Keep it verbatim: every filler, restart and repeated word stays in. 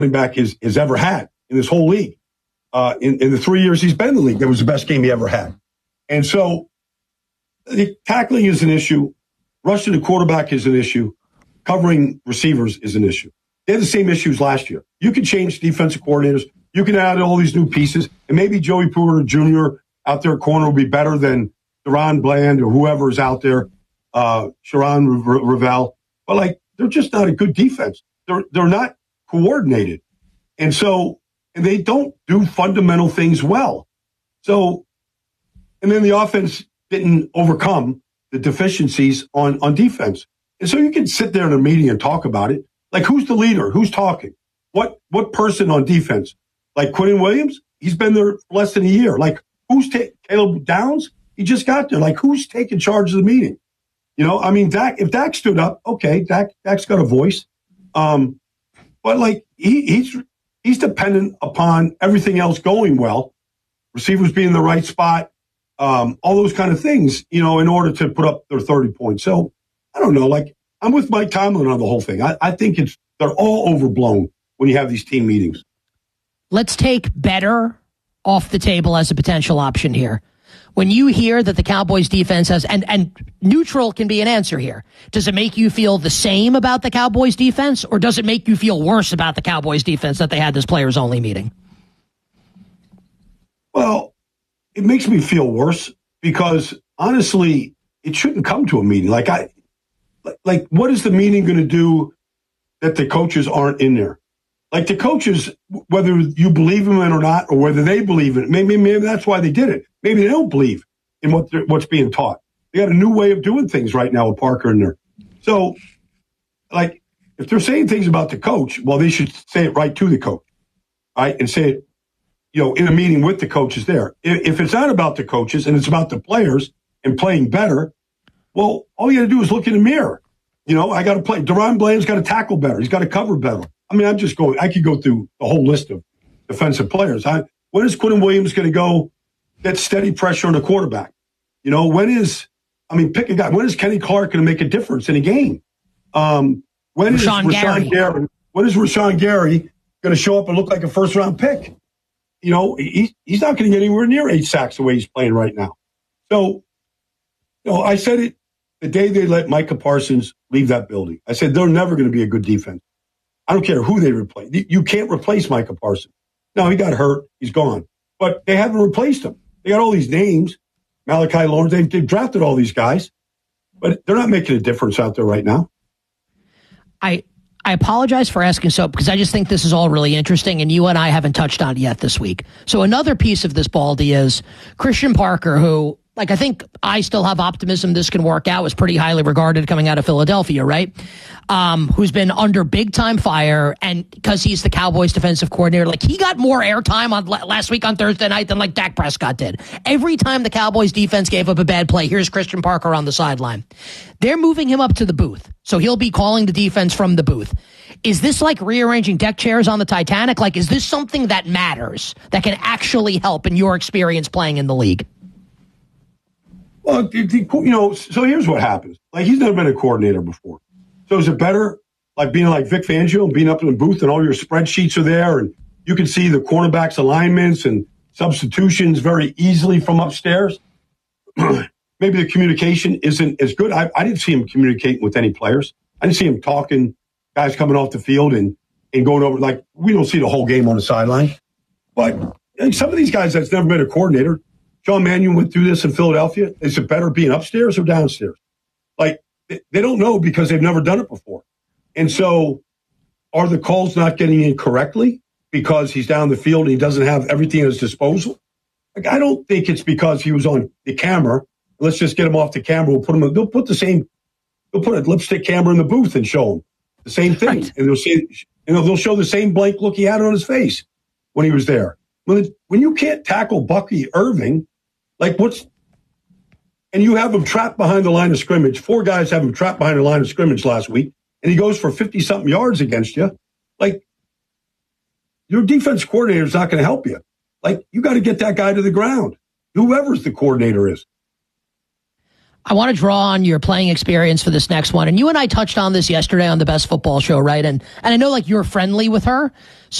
back has, has ever had in this whole league. Uh, in, in the three years he's been in the league, that was the best game he ever had. And so the tackling is an issue. Rushing the quarterback is an issue. Covering receivers is an issue. They had the same issues last year. You can change defensive coordinators. You can add all these new pieces. And maybe Joey Porter Junior out there at corner will be better than Deron Bland or whoever is out there, uh, Sharon Ravel. But, like, they're just not a good defense. They're, they're not coordinated. And so, and they don't do fundamental things well. So, and then the offense didn't overcome the deficiencies on, on defense. And so you can sit there in a meeting and talk about it. Like, who's the leader? Who's talking? What what person on defense? Like Quentin Williams? He's been there less than a year. Like, who's taking Caleb Downs? He just got there. Like, who's taking charge of the meeting? You know, I mean, Dak, if Dak stood up, okay, Dak, Dak's got a voice. Um, but, like, he, he's he's dependent upon everything else going well, receivers being in the right spot, um, all those kind of things, you know, in order to put up their thirty points. So, I don't know. Like, I'm with Mike Tomlin on the whole thing. I, I think it's they're all overblown when you have these team meetings. Let's take better off the table as a potential option here. When you hear that the Cowboys defense has, and, and neutral can be an answer here, does it make you feel the same about the Cowboys defense, or does it make you feel worse about the Cowboys defense that they had this players only meeting? Well, it makes me feel worse because honestly, it shouldn't come to a meeting. Like I, like what is the meeting going to do that the coaches aren't in there? Like the coaches, whether you believe them in or not, or whether they believe in it, maybe, maybe that's why they did it. Maybe they don't believe in what what's being taught. They got a new way of doing things right now with Parker in there. So, like, if they're saying things about the coach, well, they should say it right to the coach, right? And say it, you know, in a meeting with the coaches there. If it's not about the coaches and it's about the players and playing better, well, all you got to do is look in the mirror. You know, I got to play. Deron Bland's got to tackle better. He's got to cover better. I mean, I'm just going, I could go through the whole list of defensive players. I, when is Quentin Williams going to go get steady pressure on the quarterback? You know, when is, I mean, pick a guy. When is Kenny Clark going to make a difference in a game? Um, when is Rashawn Gary. Rashawn Gary, when is Rashawn Gary going to show up and look like a first round pick? You know, he, he's not going to get anywhere near eight sacks the way he's playing right now. So, you know, I said it the day they let Micah Parsons leave that building. I said, they're never going to be a good defense. I don't care who they replace. You can't replace Micah Parsons. No, he got hurt. He's gone. But they haven't replaced him. They got all these names. Malachi Lawrence. They've, they've drafted all these guys. But they're not making a difference out there right now. I I apologize for asking so, because I just think this is all really interesting, and you and I haven't touched on it yet this week. So another piece of this, Baldy, is Christian Parker, who, like, I think I still have optimism this can work out, was pretty highly regarded coming out of Philadelphia, right? Um, who's been under big time fire, and because he's the Cowboys defensive coordinator, like, he got more airtime on last week on Thursday night than like Dak Prescott did. Every time the Cowboys defense gave up a bad play, here's Christian Parker on the sideline. They're moving him up to the booth, so he'll be calling the defense from the booth. Is this like rearranging deck chairs on the Titanic? Like, is this something that matters, that can actually help in your experience playing in the league? Well, you know, so here's what happens. Like, he's never been a coordinator before. So is it better, like, being like Vic Fangio and being up in the booth and all your spreadsheets are there and you can see the cornerbacks' alignments and substitutions very easily from upstairs? Maybe the communication isn't as good. I, I didn't see him communicating with any players. I didn't see him talking, guys coming off the field and, and going over. Like, we don't see the whole game on the sideline. But like, some of these guys that's never been a coordinator, John Mannion went through this in Philadelphia. Is it better being upstairs or downstairs? Like, they don't know because they've never done it before. And so are the calls not getting in correctly because he's down the field and he doesn't have everything at his disposal? Like, I don't think it's because he was on the camera. Let's just get him off the camera. We'll put him. They'll put the same. They'll put a lipstick camera in the booth and show him the same thing, right. And they'll say, you know, they'll show the same blank look he had on his face when he was there. When it, when you can't tackle Bucky Irving, like what's and you have him trapped behind the line of scrimmage. Four guys have him trapped behind the line of scrimmage last week, and he goes for fifty-something yards against you. Like, your defense coordinator is not going to help you. Like, you got to get that guy to the ground, whoever's the coordinator is. I want to draw on your playing experience for this next one. And you and I touched on this yesterday on the Best Football Show, right? And and I know like you're friendly with her.